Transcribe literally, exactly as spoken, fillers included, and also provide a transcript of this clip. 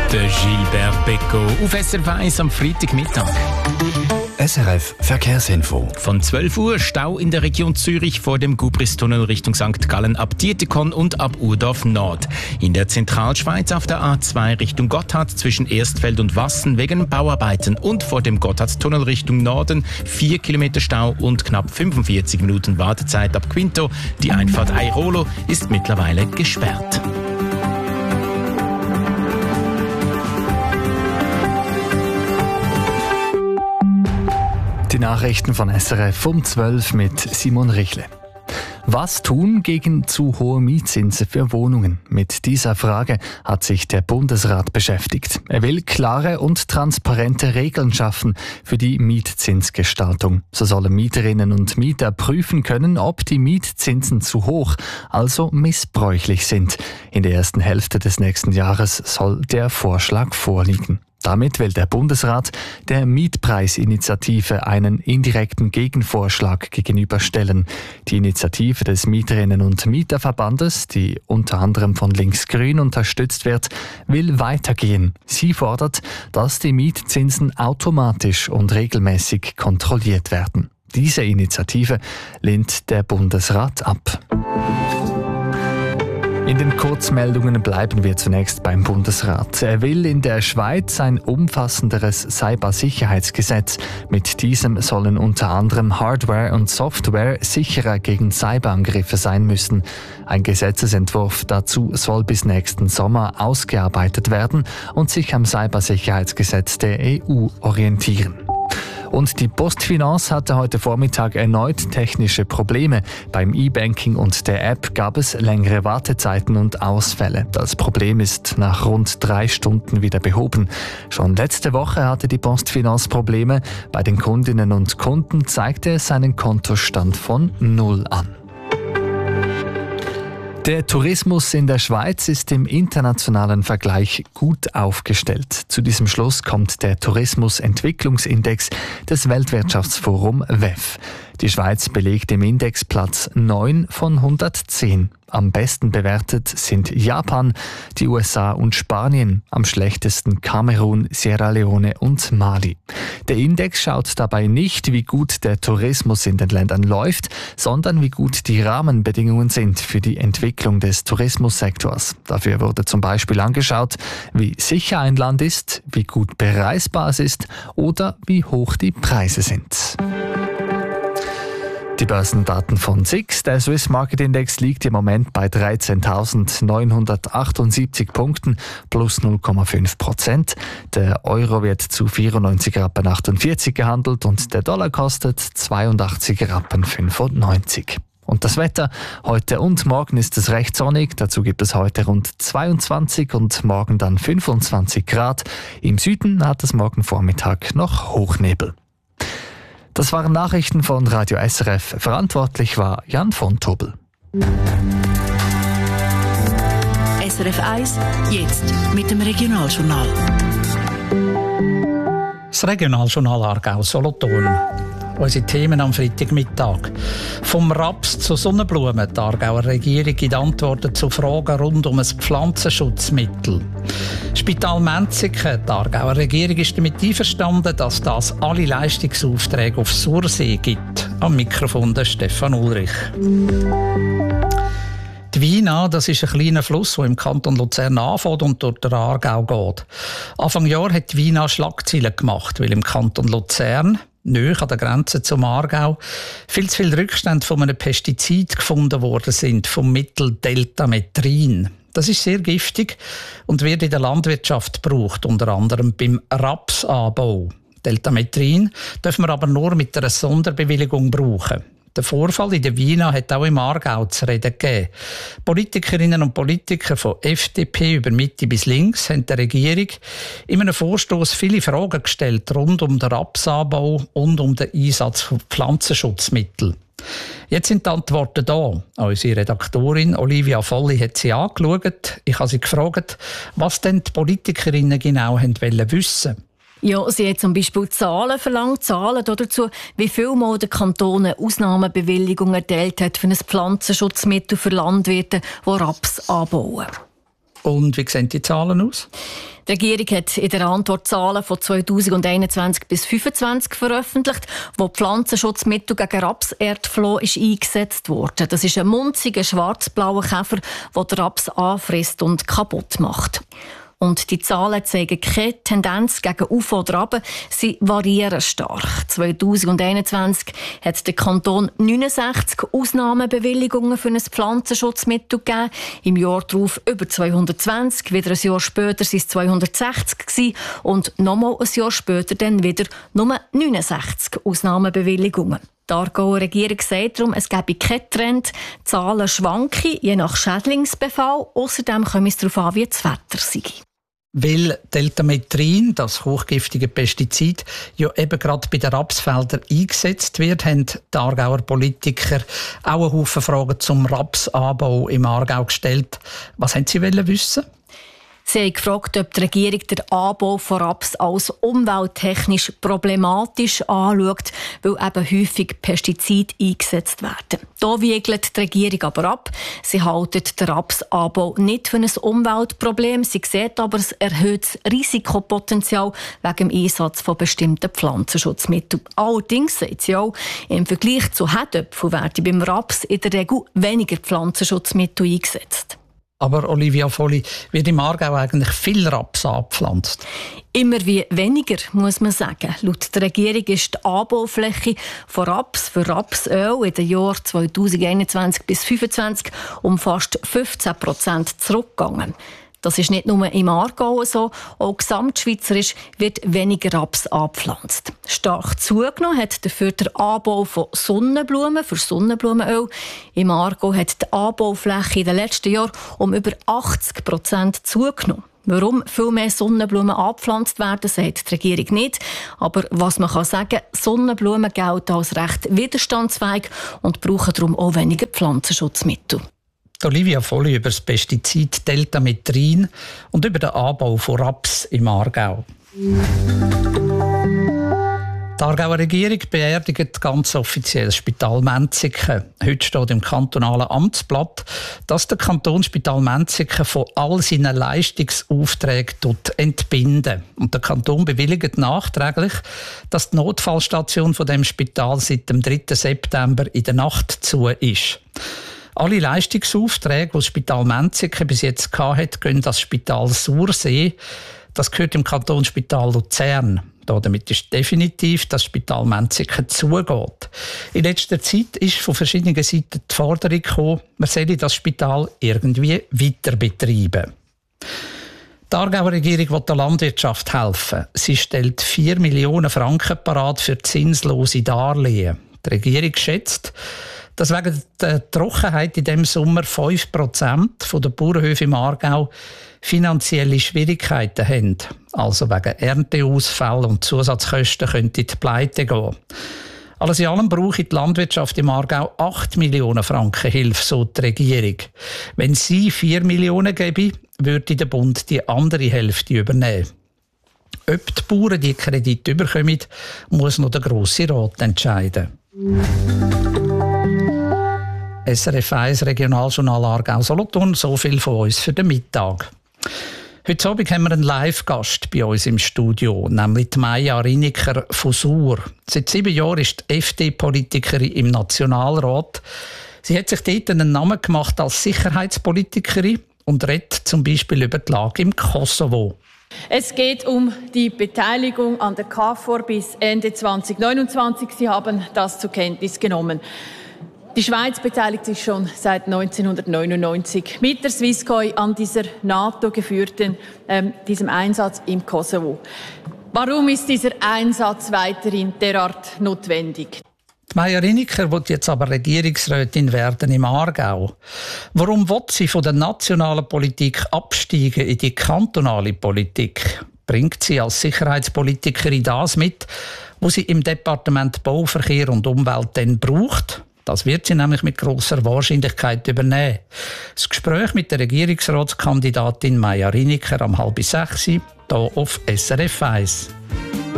Der Gilbert Becco auf S R F eins am Freitagmittag. S R F Verkehrsinfo. Von zwölf Uhr Stau in der Region Zürich vor dem Gubristunnel Richtung Sankt Gallen ab Dietikon und ab Urdorf Nord. In der Zentralschweiz auf der A zwei Richtung Gotthard zwischen Erstfeld und Wassen wegen Bauarbeiten und vor dem Gotthardstunnel Richtung Norden vier Kilometer Stau und knapp fünfundvierzig Minuten Wartezeit ab Quinto. Die Einfahrt Airolo ist mittlerweile gesperrt. Die Nachrichten von S R F um zwölf mit Simon Richle. Was tun gegen zu hohe Mietzinsen für Wohnungen? Mit dieser Frage hat sich der Bundesrat beschäftigt. Er will klare und transparente Regeln schaffen für die Mietzinsgestaltung. So sollen Mieterinnen und Mieter prüfen können, ob die Mietzinsen zu hoch, also missbräuchlich sind. In der ersten Hälfte des nächsten Jahres soll der Vorschlag vorliegen. Damit will der Bundesrat der Mietpreisinitiative einen indirekten Gegenvorschlag gegenüberstellen. Die Initiative des Mieterinnen- und Mieterverbandes, die unter anderem von Linksgrün unterstützt wird, will weitergehen. Sie fordert, dass die Mietzinsen automatisch und regelmäßig kontrolliert werden. Diese Initiative lehnt der Bundesrat ab. In den Kurzmeldungen bleiben wir zunächst beim Bundesrat. Er will in der Schweiz ein umfassenderes Cybersicherheitsgesetz. Mit diesem sollen unter anderem Hardware und Software sicherer gegen Cyberangriffe sein müssen. Ein Gesetzesentwurf dazu soll bis nächsten Sommer ausgearbeitet werden und sich am Cybersicherheitsgesetz der E U orientieren. Und die Postfinance hatte heute Vormittag erneut technische Probleme. Beim E-Banking und der App gab es längere Wartezeiten und Ausfälle. Das Problem ist nach rund drei Stunden wieder behoben. Schon letzte Woche hatte die Postfinance Probleme. Bei den Kundinnen und Kunden zeigte es einen Kontostand von null an. Der Tourismus in der Schweiz ist im internationalen Vergleich gut aufgestellt. Zu diesem Schluss kommt der Tourismusentwicklungsindex des Weltwirtschaftsforum W E F. Die Schweiz belegt im Index Platz neun von hundertzehn. Am besten bewertet sind Japan, die U S A und Spanien, am schlechtesten Kamerun, Sierra Leone und Mali. Der Index schaut dabei nicht, wie gut der Tourismus in den Ländern läuft, sondern wie gut die Rahmenbedingungen sind für die Entwicklung des Tourismussektors. Dafür wurde zum Beispiel angeschaut, wie sicher ein Land ist, wie gut bereisbar es ist oder wie hoch die Preise sind. Die Börsendaten von S I X. Der Swiss Market Index liegt im Moment bei dreizehntausendneunhundertachtundsiebzig Punkten plus null Komma fünf Prozent. Der Euro wird zu vierundneunzig Rappen achtundvierzig gehandelt und der Dollar kostet zweiundachtzig Rappen fünfundneunzig. Und das Wetter, heute und morgen ist es recht sonnig, dazu gibt es heute rund zweiundzwanzig und morgen dann fünfundzwanzig Grad. Im Süden hat es morgen Vormittag noch Hochnebel. Das waren Nachrichten von Radio S R F. Verantwortlich war Jan von Tobel. S R F eins, jetzt mit dem Regionaljournal. Das Regionaljournal Aargau-Solothurn. Unsere Themen am Freitagmittag. Vom Raps zur Sonnenblume. Die Aargauer Regierung gibt Antworten zu Fragen rund um ein Pflanzenschutzmittel. Spital Menziken. Die Aargauer Regierung ist damit einverstanden, dass das alle Leistungsaufträge auf Sursee gibt. Am Mikrofon der Stefan Ulrich. Die Wina, das ist ein kleiner Fluss, der im Kanton Luzern anfängt und durch den Aargau geht. Anfang Jahr hat die Wina Schlagzeilen gemacht, weil im Kanton Luzern, nahe an der Grenze zum Aargau, viel zu viele Rückstände von einem Pestizid gefunden worden sind, vom Mittel Deltametrin. Das ist sehr giftig und wird in der Landwirtschaft gebraucht, unter anderem beim Rapsanbau. Deltametrin dürfen wir aber nur mit einer Sonderbewilligung brauchen. Der Vorfall in der Wina hat auch im Aargau zu reden gegeben. Politikerinnen und Politiker von F D P über Mitte bis links haben der Regierung in einem Vorstoss viele Fragen gestellt rund um den Rapsanbau und um den Einsatz von Pflanzenschutzmitteln. Jetzt sind die Antworten da. Unsere Redaktorin Olivia Volli hat sie angeschaut. Ich habe sie gefragt, was denn die Politikerinnen genau wissen wollten. Ja, sie hat zum Beispiel Zahlen verlangt, Zahlen dazu, wie viel Mal der Kanton eine Ausnahmebewilligung erteilt hat für ein Pflanzenschutzmittel für Landwirte, die Raps anbauen. Und wie sehen die Zahlen aus? Die Regierung hat in der Antwort Zahlen von zweitausendeinundzwanzig bis zweitausendzweiundzwanzig veröffentlicht, wo Pflanzenschutzmittel gegen Rapserdfloh ist eingesetzt wurde. Das ist ein munziger, schwarz-blauer Käfer, der den Raps anfrisst und kaputt macht. Und die Zahlen zeigen keine Tendenz gegen auf oder runter, sie variieren stark. zweitausendeinundzwanzig hat der Kanton neunundsechzig Ausnahmebewilligungen für ein Pflanzenschutzmittel gegeben. Im Jahr darauf über zweihundertzwanzig, wieder ein Jahr später waren es zweihundertsechzig gewesen, und nochmal ein Jahr später dann wieder nur neunundsechzig Ausnahmebewilligungen. Die Aargauer Regierung sagt darum, es gebe keinen Trend. Die Zahlen schwanken, je nach Schädlingsbefall. Außerdem kommt es darauf an, wie das Wetter sei. Weil Deltametrin, das hochgiftige Pestizid, ja eben gerade bei den Rapsfeldern eingesetzt wird, haben die Aargauer Politiker auch einen Haufen Fragen zum Rapsanbau im Aargau gestellt. Was haben Sie wissen? Sie haben gefragt, ob die Regierung den Anbau von Raps als umwelttechnisch problematisch anschaut, weil eben häufig Pestizide eingesetzt werden. Da wiegelt die Regierung aber ab. Sie hält den Rapsanbau nicht für ein Umweltproblem. Sie sieht aber ein erhöhtes Risikopotenzial wegen dem Einsatz von bestimmten Pflanzenschutzmitteln. Allerdings sagt sie auch, im Vergleich zu Herdöpfeln werden beim Raps in der Regel weniger Pflanzenschutzmittel eingesetzt. Aber Olivia Volli, wird im Aargau eigentlich viel Raps angepflanzt? Immer wie weniger, muss man sagen. Laut der Regierung ist die Anbaufläche von Raps für Rapsöl in den Jahren zweitausendeinundzwanzig bis zweitausendfünfundzwanzig um fast fünfzehn Prozent zurückgegangen. Das ist nicht nur im Aargau so, auch gesamtschweizerisch wird weniger Raps angepflanzt. Stark zugenommen hat dafür der Anbau von Sonnenblumen für Sonnenblumenöl. Im Aargau hat die Anbaufläche in den letzten Jahren um über achtzig Prozent zugenommen. Warum viel mehr Sonnenblumen angepflanzt werden, sagt die Regierung nicht. Aber was man kann sagen, Sonnenblumen gelten als recht widerstandsfähig und brauchen darum auch weniger Pflanzenschutzmittel. Olivia Volli über das Pestizid Deltametrin und über den Anbau von Raps im Aargau. Die Aargauer Regierung beerdigt ganz offiziell das Spital Menziken. Heute steht im kantonalen Amtsblatt, dass der Kantonsspital Menziken von all seinen Leistungsaufträgen entbinden. Und der Kanton bewilligt nachträglich, dass die Notfallstation von dem Spital seit dem dritten September in der Nacht zu ist. Alle Leistungsaufträge, die das Spital Menziken bis jetzt hatte, gehen an das Spital Sursee. Das gehört im Kantonsspital Luzern. Damit ist definitiv, dass das Spital Menziken zugeht. In letzter Zeit ist von verschiedenen Seiten die Forderung gekommen, man solle das Spital irgendwie weiter betreiben. Die Aargauer Regierung will der Landwirtschaft helfen. Sie stellt vier Millionen Franken parat für zinslose Darlehen. Die Regierung schätzt, dass wegen der Trockenheit in diesem Sommer fünf Prozent der Bauernhöfe im Aargau finanzielle Schwierigkeiten haben. Also wegen Ernteausfällen und Zusatzkosten könnte die Pleite gehen. Alles in allem brauche die Landwirtschaft im Aargau acht Millionen Franken Hilfe, so die Regierung. Wenn sie vier Millionen gäbe, würde der Bund die andere Hälfte übernehmen. Ob die Bauern die Kredite bekommen, muss noch der Grosse Rat entscheiden. S R F eins Regionaljournal Aargau-Solothurn, so viel von uns für den Mittag. Heute Abend haben wir einen Live-Gast bei uns im Studio, nämlich die Maja Riniker von Sur. Seit sieben Jahren ist die F D-Politikerin im Nationalrat. Sie hat sich dort einen Namen gemacht als Sicherheitspolitikerin und redet zum Beispiel über die Lage im Kosovo. Es geht um die Beteiligung an der KFOR bis Ende zweitausendneunundzwanzig. Sie haben das zur Kenntnis genommen. Die Schweiz beteiligt sich schon seit neunzehnhundertneunundneunzig mit der Swisscom an dieser NATO-geführten ähm, diesem Einsatz im Kosovo. Warum ist dieser Einsatz weiterhin derart notwendig? Die Maja Riniker wird jetzt aber Regierungsrätin werden im Aargau. Warum will sie von der nationalen Politik absteigen in die kantonale Politik? Bringt sie als Sicherheitspolitikerin das mit, was sie im Departement Bau, Verkehr und Umwelt dann braucht? Das wird sie nämlich mit grosser Wahrscheinlichkeit übernehmen. Das Gespräch mit der Regierungsratskandidatin Maja Riniker am halb sechs hier auf S R F eins.